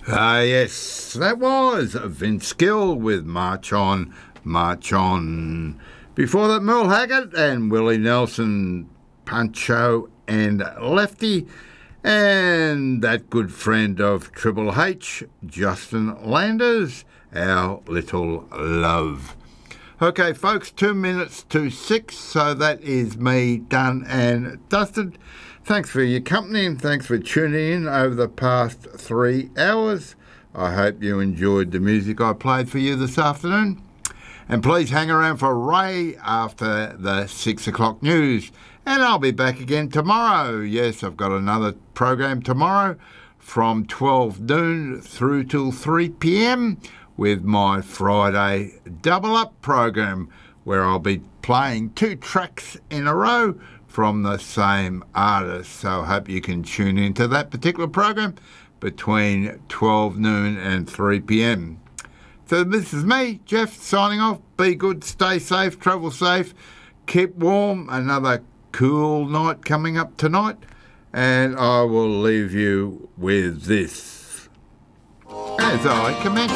Yes, that was Vince Gill with March On, March On. Before that, Merle Haggard and Willie Nelson, Pancho and Lefty. And that good friend of Triple H, Justin Landers, Our Little Love. Okay, folks, 2 minutes to 6, so that is me done and dusted. Thanks for your company and thanks for tuning in over the past 3 hours. I hope you enjoyed the music I played for you this afternoon. And please hang around for Ray after the 6 o'clock news. And I'll be back again tomorrow. Yes, I've got another program tomorrow from 12 noon through till 3 p.m. with my Friday Double Up program, where I'll be playing 2 tracks in a row from the same artist. So I hope you can tune into that particular program between 12 noon and 3 p.m. So this is me, Jeff, signing off. Be good, stay safe, travel safe, keep warm. Another cool night coming up tonight. And I will leave you with this as I commence.